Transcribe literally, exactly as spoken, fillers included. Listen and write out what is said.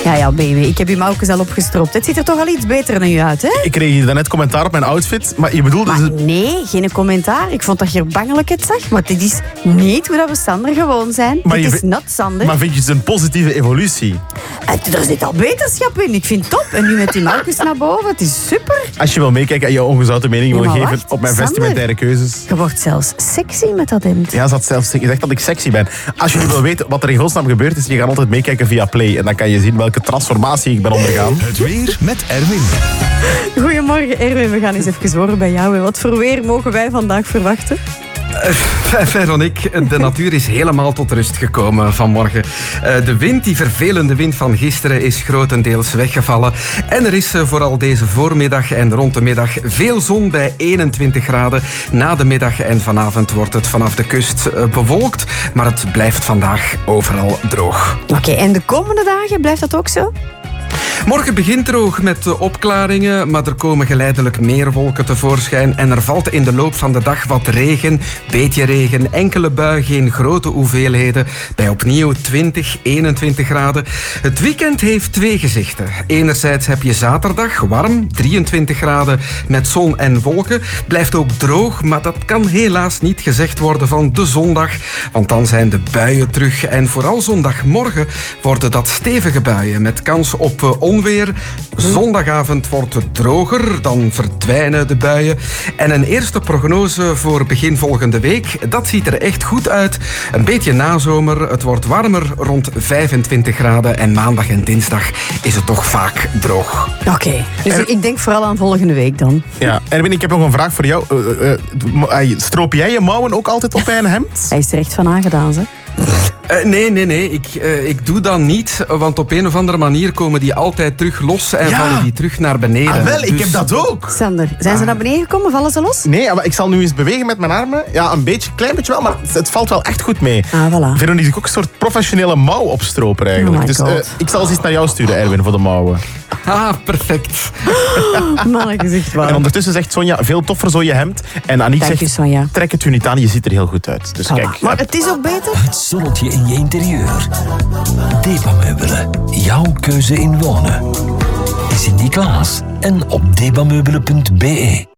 Ja, ja, baby. Ik heb je mouwtjes al opgestropt. Het ziet er toch al iets beter dan je uit, hè? Ik kreeg daarnet commentaar op mijn outfit, maar je bedoelde... Maar nee, geen commentaar. Ik vond dat je er bangelijk het zag. Maar dit is niet hoe dat we Sander gewoon zijn. Maar dit je is vi- not Sander. Maar vind je het een positieve evolutie? Het, er zit al beterschap in. Ik vind het top. En nu met die mouwtjes naar boven. Het is super. Als je wil meekijken en je ongezouten mening Ja, wil maar geven wacht, op mijn Sander. vestimentaire keuzes... Je wordt zelfs sexy met dat hemd. Ja, ze had zelfs gezegd dat ik sexy ben. Als je nu wil weten wat er in godsnaam gebeurd is, je gaat altijd meekijken via Play. En dan kan je zien welke transformatie ik ben ondergaan. Het weer met Erwin. Goedemorgen, Erwin. We gaan eens even horen bij jou. Wat voor weer mogen wij vandaag verwachten? Uh, Veronique, de natuur is helemaal tot rust gekomen vanmorgen. Uh, de wind, die vervelende wind van gisteren, is grotendeels weggevallen. En er is uh, vooral deze voormiddag en rond de middag veel zon bij eenentwintig graden. Na de middag en vanavond wordt het vanaf de kust uh, bewolkt. Maar het blijft vandaag overal droog. Oké, okay, en de komende dagen blijft dat ook zo? Morgen begint droog met uh, opklaringen, maar er komen geleidelijk meer wolken tevoorschijn en er valt in de loop van de dag wat regen, beetje regen, enkele bui, geen grote hoeveelheden, bij opnieuw twintig, eenentwintig graden. Het weekend heeft twee gezichten. Enerzijds heb je zaterdag warm, drieëntwintig graden met zon en wolken. Blijft ook droog, maar dat kan helaas niet gezegd worden van de zondag, want dan zijn de buien terug en vooral zondagmorgen worden dat stevige buien met kans op uh, onweer. Zondagavond wordt het droger, dan verdwijnen de buien. En een eerste prognose voor begin volgende week, dat ziet er echt goed uit. Een beetje nazomer, het wordt warmer, rond vijfentwintig graden. En maandag en dinsdag is het toch vaak droog. Oké, okay. Dus er... ik denk vooral aan volgende week dan. Ja, Erwin, ik heb nog een vraag voor jou. Uh, uh, stroop jij je mouwen ook altijd op bij een hemd? Hij is er echt van aangedaan, hè? Uh, nee, nee, nee. Ik, uh, ik doe dat niet. Want op een of andere manier komen die altijd terug los en ja. vallen die terug naar beneden. Ah, wel, ik dus... heb dat ook. Sander, zijn ze ah. naar beneden gekomen? Vallen ze los? Nee, maar ik zal nu eens bewegen met mijn armen. Ja, een beetje, klein beetje wel, maar het valt wel echt goed mee. Ah, voilà. Veronique is ook een soort professionele mouwopstroper eigenlijk. Oh dus uh, ik zal eens iets naar jou sturen, Erwin, voor de mouwen. Ah, perfect. Oh, mannengezicht, waar. En ondertussen zegt Sonja, veel toffer zo je hemd. En Aniek Dank zegt, je, Sonja. trek het u niet aan, je ziet er heel goed uit. Dus Voilà. kijk. Maar het is ook beter. Het zonnetje in je interieur. Debameubelen. Jouw keuze in wonen. Sinterklaas en op debameubelen punt be.